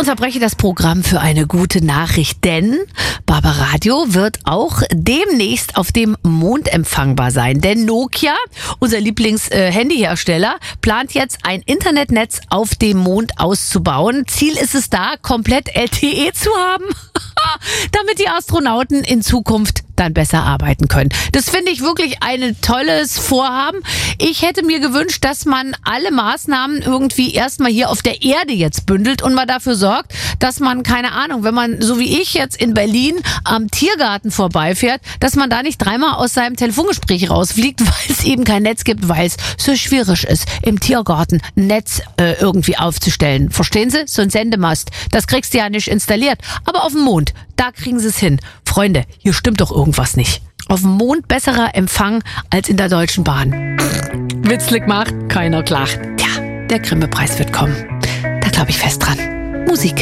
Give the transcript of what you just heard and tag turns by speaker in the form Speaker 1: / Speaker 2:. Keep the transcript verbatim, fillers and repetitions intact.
Speaker 1: unterbreche das Programm für eine gute Nachricht, denn Barbaradio wird auch demnächst auf dem Mond empfangbar sein. Denn Nokia, unser Lieblings-Handyhersteller, plant jetzt ein Internetnetz auf dem Mond auszubauen. Ziel ist es da, komplett L T E zu haben, damit die Astronauten in Zukunft dann besser arbeiten können. Das finde ich wirklich ein tolles Vorhaben. Ich hätte mir gewünscht, dass man alle Maßnahmen irgendwie erstmal hier auf der Erde jetzt bündelt und mal dafür sorgt, dass man, keine Ahnung, wenn man, so wie ich jetzt in Berlin am Tiergarten vorbeifährt, dass man da nicht dreimal aus seinem Telefongespräch rausfliegt, weil es eben kein Netz gibt, weil es so schwierig ist, im Tiergarten ein Netz äh, irgendwie aufzustellen. Verstehen Sie? So ein Sendemast. Das kriegst du ja nicht installiert. Aber auf dem Mond, da kriegen sie es hin. Freunde, hier stimmt doch irgendwas nicht. Auf dem Mond besserer Empfang als in der Deutschen Bahn. Witzlig macht, keiner klacht. Tja, der Grimme-Preis wird kommen. Da glaube ich fest dran. Musik.